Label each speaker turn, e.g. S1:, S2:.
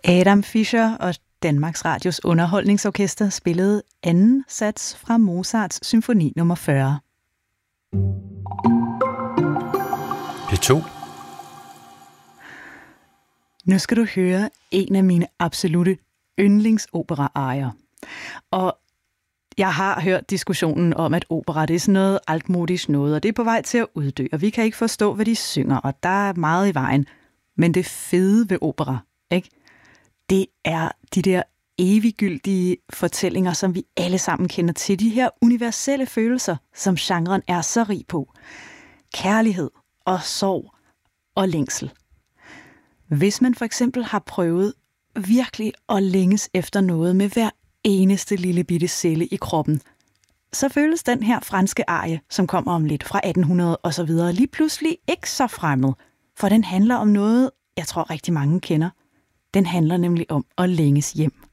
S1: Adam Fischer og Danmarks Radios Underholdningsorkester spillede anden sats fra Mozarts symfoni nummer 40.
S2: P2.
S1: Nu skal du høre en af mine absolutte yndlingsopera-arier. Og jeg har hørt diskussionen om, at opera det er sådan noget altmodisk noget, og det er på vej til at uddø, og vi kan ikke forstå, hvad de synger, og der er meget i vejen. Men det fede ved opera, ikke? Det er de der eviggyldige fortællinger, som vi alle sammen kender til. De her universelle følelser, som genren er så rig på. Kærlighed og sorg og længsel. Hvis man for eksempel har prøvet virkelig at længes efter noget med hver eneste lille bitte celle i kroppen, så føles den her franske arie, som kommer om lidt fra 1800 og så videre, lige pludselig ikke så fremmed. For den handler om noget, jeg tror rigtig mange kender. Den handler nemlig om at længes hjem.